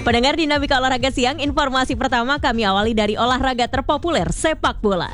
Pendengar Dinamika Olahraga Siang, informasi pertama kami awali dari olahraga terpopuler, sepak bola.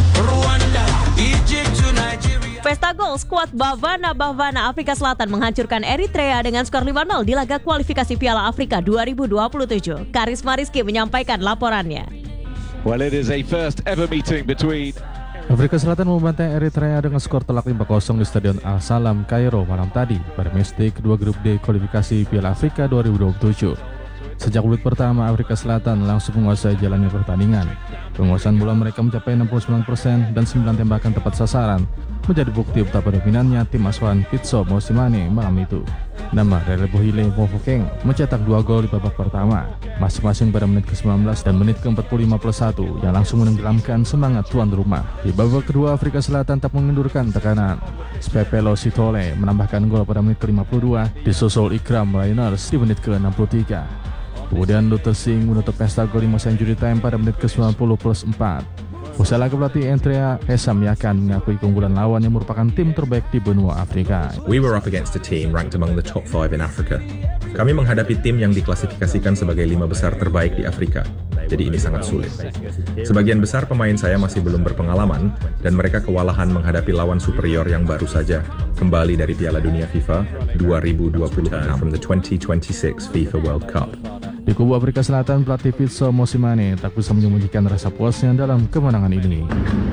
Pesta gol skuad Bafana Afrika Selatan menghancurkan Eritrea dengan skor 5-0 di laga kualifikasi Piala Afrika 2027. Karisma Rizky menyampaikan laporannya. Well, it is a first ever meeting between Afrika Selatan membantai Eritrea dengan skor telak 5-0 di Stadion Al-Salam, Kairo malam tadi pada matchday kedua grup D kualifikasi Piala Afrika 2027. Sejak menit pertama, Afrika Selatan langsung menguasai jalannya pertandingan. Penguasaan bola mereka mencapai 69% dan 9 tembakan tepat sasaran, menjadi bukti betapa dominannya tim asuhan Pitso Mosimane malam itu. Nama Relebohile Mofokeng mencetak 2 gol di babak pertama, masing-masing pada menit ke-19 dan menit ke-45+1 yang langsung menenggelamkan semangat tuan rumah. Di babak kedua, Afrika Selatan tak mengendurkan tekanan. Spepelo Sitole menambahkan gol pada menit ke-52, disusul Ikram Rainers di menit ke-63. Kemudian Luther Singh menutup pesta gol di masa injury time pada menit ke-90+4. Usai laga, pelatih Eritrea Hesam Yakan mengakui keunggulan lawan yang merupakan tim terbaik di benua Afrika. We were up against a team ranked among the top 5 in Africa. Kami menghadapi tim yang diklasifikasikan sebagai 5 besar terbaik di Afrika. Jadi ini sangat sulit. Sebagian besar pemain saya masih belum berpengalaman dan mereka kewalahan menghadapi lawan superior yang baru saja kembali dari Piala Dunia FIFA 2026 from the 2026 FIFA World Cup. Di kubu Afrika Selatan, pelatih Pitso Mosimane tak bisa menyembunyikan rasa puasnya dalam kemenangan ini.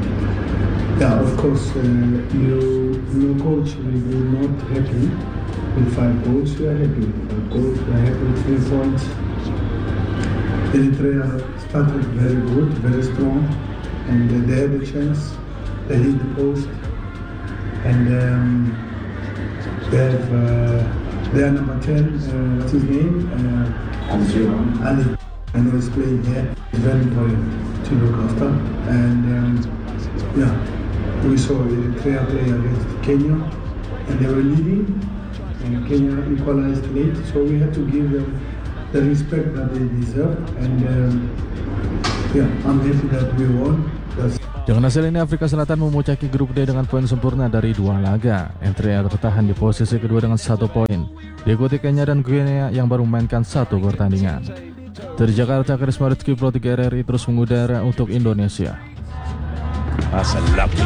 Yeah, of course, no coach will be not happy with 5 goals. We are happy with 5 goals. We are happy with 3 points. Eritrea started very good, very strong, and they had a chance. They hit the post, and they have their number 10. What's his name? Ali. I know he's playing here. It's very important to look after. And yeah, we saw Eritrea play against Kenya, and they were leading, and Kenya equalized late. So we had to give them the respect that they deserve. And yeah, I'm happy that we won. Dengan hasil ini, Afrika Selatan memuncaki grup D dengan poin sempurna dari 2 laga. Eritrea tertahan di posisi kedua dengan 1 poin, diikuti Kenya dan Guinea yang baru memainkan 1 pertandingan. Dari Jakarta, Karisma Rizky, Pro 3 RRI terus mengudara untuk Indonesia. That's a lovely